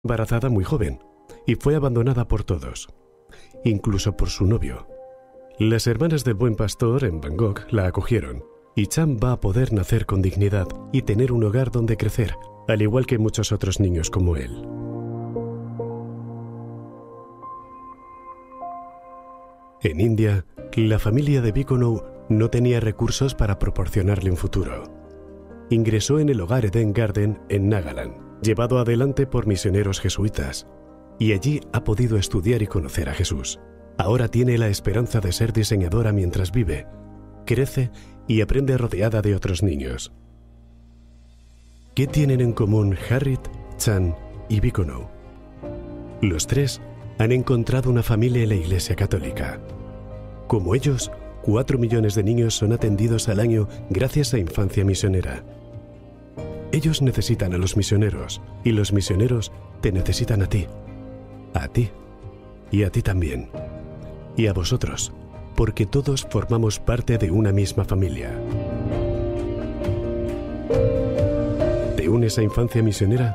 Embarazada muy joven y fue abandonada por todos, incluso por su novio. Las hermanas del Buen Pastor en Bangkok la acogieron y Chan va a poder nacer con dignidad y tener un hogar donde crecer, al igual que muchos otros niños como él. En India, la familia de Bikonou no tenía recursos para proporcionarle un futuro. Ingresó en el hogar Eden Garden en Nagaland, llevado adelante por misioneros jesuitas, y allí ha podido estudiar y conocer a Jesús. Ahora tiene la esperanza de ser diseñadora mientras vive, crece y aprende rodeada de otros niños. ¿Qué tienen en común Harriet, Chan y Bikonou? Los tres han encontrado una familia en la Iglesia Católica. Como ellos, 4 millones de niños son atendidos al año gracias a Infancia Misionera. Ellos necesitan a los misioneros y los misioneros te necesitan a ti y a ti también, y a vosotros, porque todos formamos parte de una misma familia. ¿Te unes a Infancia Misionera?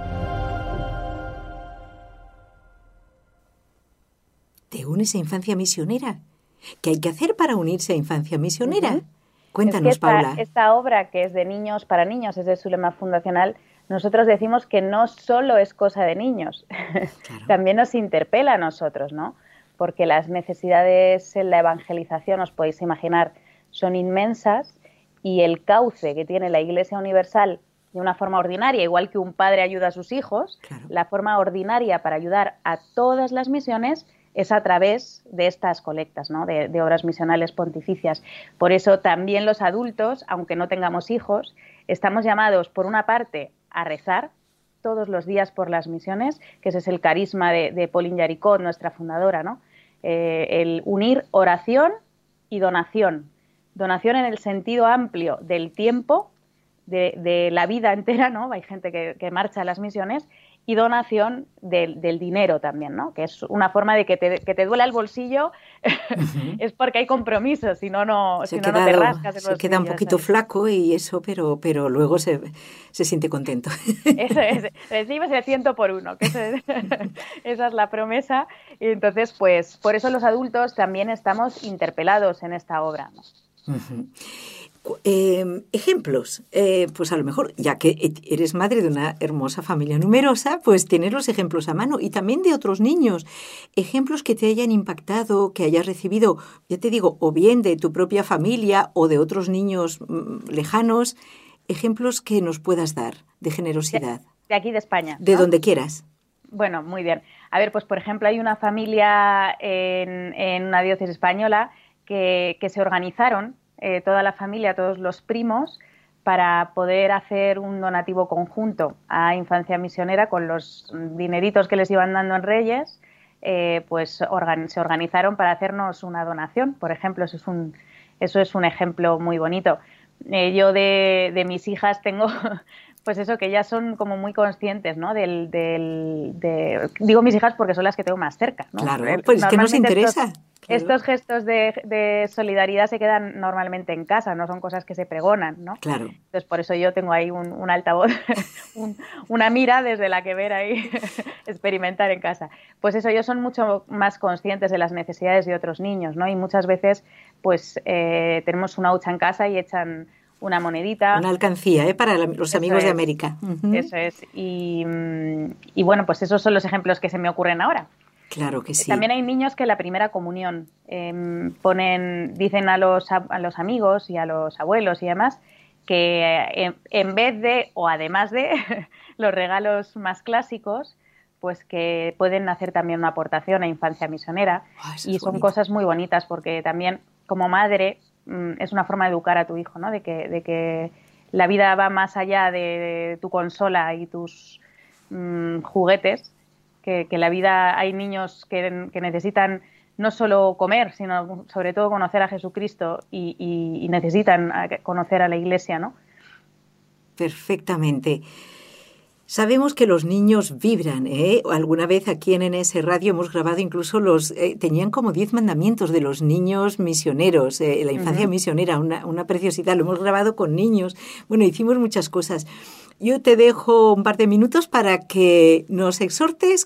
¿Te unes a Infancia Misionera? ¿Qué hay que hacer para unirse a Infancia Misionera? Cuéntanos, es que Paula. Esta obra, que es de niños para niños, es de su lema fundacional, nosotros decimos que no solo es cosa de niños, claro. También nos interpela a nosotros, ¿no? Porque las necesidades en la evangelización, os podéis imaginar, son inmensas, y el cauce que tiene la Iglesia Universal de una forma ordinaria, igual que un padre ayuda a sus hijos, claro. La forma ordinaria para ayudar a todas las misiones es a través de estas colectas, ¿no? de obras misionales pontificias. Por eso también los adultos, aunque no tengamos hijos, estamos llamados, por una parte, a rezar todos los días por las misiones, que ese es el carisma de Pauline Jaricot, nuestra fundadora, ¿no? El unir oración y donación. Donación en el sentido amplio del tiempo, de la vida entera, ¿no? Hay gente que marcha a las misiones, y donación del dinero también, ¿no? Que es una forma de que te duela el bolsillo, es porque hay compromisos, si no te rascas el bolsillo. Se queda un poquito flaco y eso, pero luego se siente contento. Eso es, recibes el 100 por 1, que esa es la promesa. Y entonces, pues, por eso los adultos también estamos interpelados en esta obra, ¿no? Uh-huh. Ejemplos, pues a lo mejor, ya que eres madre de una hermosa familia numerosa, pues tienes los ejemplos a mano y también de otros niños, ejemplos que te hayan impactado, que hayas recibido, ya te digo, o bien de tu propia familia o de otros niños lejanos, ejemplos que nos puedas dar de generosidad. De aquí de España, ¿no? De donde quieras. Bueno, muy bien. A ver, pues por ejemplo hay una familia en una diócesis española que se organizaron, toda la familia, todos los primos, para poder hacer un donativo conjunto a Infancia Misionera con los dineritos que les iban dando en Reyes, pues se organizaron para hacernos una donación, por ejemplo. Eso es un ejemplo muy bonito. Yo de mis hijas tengo, pues eso, que ellas son como muy conscientes, ¿no? Digo mis hijas porque son las que tengo más cerca, ¿no? Claro, pues es que nos interesa. Estos gestos de solidaridad se quedan normalmente en casa, no son cosas que se pregonan, ¿no? Claro. Entonces, por eso yo tengo ahí un altavoz, una mira desde la que ver ahí, experimentar en casa. Pues eso, ellos son mucho más conscientes de las necesidades de otros niños, ¿no? Y muchas veces, pues, tenemos una hucha en casa y echan una monedita. Una alcancía, para los amigos de América. Uh-huh. Eso es. Y bueno, pues esos son los ejemplos que se me ocurren ahora. Claro que sí. También hay niños que en la primera comunión dicen a los amigos y a los abuelos y demás que en vez de, o además de, los regalos más clásicos, pues que pueden hacer también una aportación a Infancia Misionera. Y son cosas muy bonitas porque también, como madre, es una forma de educar a tu hijo, ¿no? De que la vida va más allá de tu consola y tus juguetes. Que la vida, hay niños que necesitan no solo comer, sino sobre todo conocer a Jesucristo y necesitan conocer a la Iglesia, ¿no? Perfectamente. Sabemos que los niños vibran, ¿eh? Alguna vez aquí en NS Radio hemos grabado incluso tenían como 10 mandamientos de los niños misioneros, la infancia misionera, una preciosidad, lo hemos grabado con niños. Bueno, hicimos muchas cosas. Yo te dejo un par de minutos para que nos exhortes